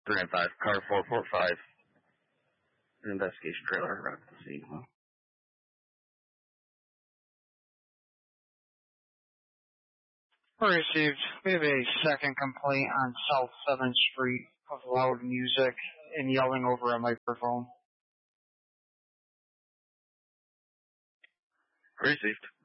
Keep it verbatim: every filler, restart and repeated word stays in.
three and five, car four four five. An investigation trailer arrived at the scene. Received. We have a second complaint on South seventh Street of loud music and yelling over a microphone. Received.